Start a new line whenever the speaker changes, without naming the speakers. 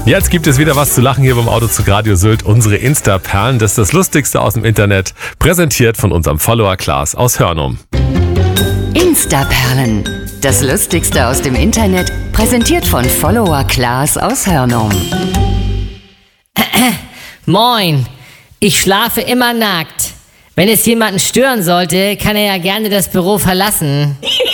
Jetzt gibt es wieder was zu lachen hier beim Autozug Radio Sylt. Unsere Insta-Perlen, das ist das Lustigste aus dem Internet, präsentiert von unserem Follower Klaas aus Hörnum.
Insta-Perlen, das Lustigste aus dem Internet, präsentiert von Follower Klaas aus Hörnum.
Moin, ich schlafe immer nackt. Wenn es jemanden stören sollte, kann er ja gerne das Büro verlassen.